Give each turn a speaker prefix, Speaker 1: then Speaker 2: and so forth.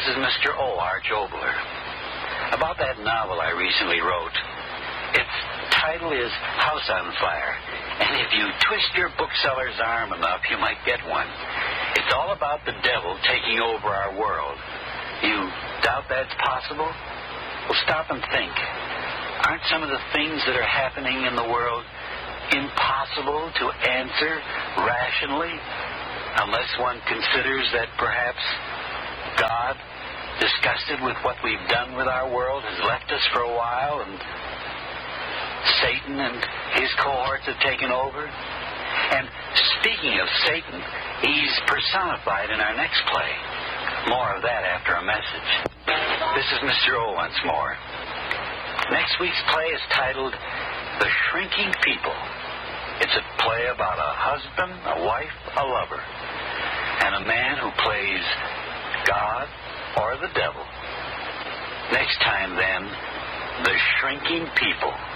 Speaker 1: is Mr. O. Arch Obler. About that novel I recently wrote. Its title is House on Fire, and if you twist your bookseller's arm enough, you might get one. It's all about the devil taking over our world. You doubt that's possible? Well, stop and think. Aren't some of the things that are happening in the world impossible to answer rationally, unless one considers that perhaps God, disgusted with what we've done with our world, has left us for a while, and Satan and his cohorts have taken over? And speaking of Satan, he's personified in our next play. More of that after a message. This is Mr. O once more. Next week's play is titled The Shrinking People. It's a play about a husband, a wife, a lover, and a man who plays God or the devil. Next time, then, The Shrinking People.